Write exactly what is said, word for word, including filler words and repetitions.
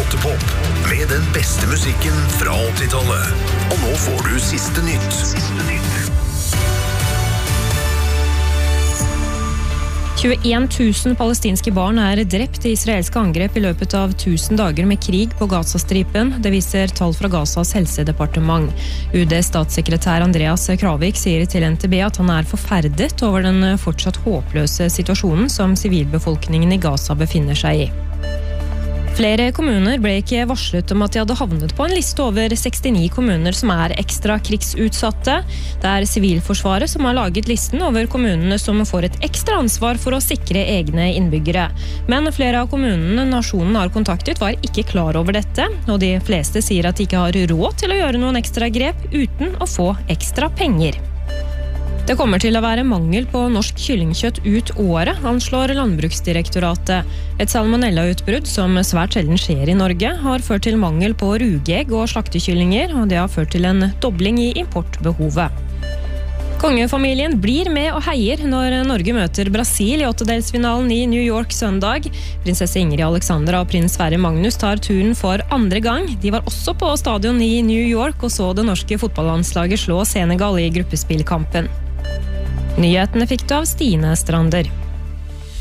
Gåtepop med den beste musikken fra åttitallet. Og nå får du siste nytt. Siste nytt. tjueen tusen palestinske barn er drept i israelske angrep i løpet av tusen dager med krig på Gazastripen. Det viser tall fra Gazas helsedepartement. U D's statssekretær Andreas Kravik sier til N T B at han er forferdet over den fortsatt håpløse situasjonen som sivilbefolkningen i Gaza befinner seg i. Flere kommuner ble ikke varslet om at de hadde havnet på en liste over sekstini kommuner som er ekstra krigsutsatte. Det er Sivilforsvaret som har laget listen over kommunene som får et ekstra ansvar for å sikre egne innbyggere. Men flere av kommunene nasjonen har kontaktet var ikke klar over dette, og de fleste sier at de ikke har råd til å gjøre noen ekstra grep uten å få ekstra penger. Det kommer til å være mangel på norsk kyllingkjøtt ut året, anslår Landbruksdirektoratet. Et salmonella-utbrudd som svært sjelden skjer i Norge, har ført til mangel på rugeegg og slaktekyllinger, og det har ført til en dobling i importbehovet. Kongefamilien blir med og heier når Norge møter Brasil i åttedelsfinalen i New York søndag. Prinsesse Ingrid Alexandra og prins Sverre Magnus tar turen for andre gang. De var også på stadion i New York og så det norske fotballandslaget slå Senegal i gruppespillkampen. Nyhetene fikk du av Stine Strander.